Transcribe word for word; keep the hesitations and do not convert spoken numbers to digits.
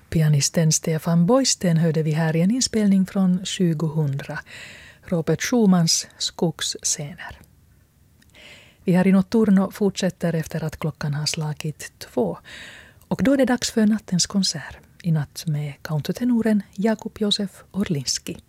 Pianisten Stefan Boysten hörde vi här i en inspelning från tjugohundra. Robert Schumanns Skogsscener. Vi här i Notturno fortsätter efter att klockan har slagit två. Och då är det dags för nattens konsert. I natt med countertenoren Jakub Josef Orlinski.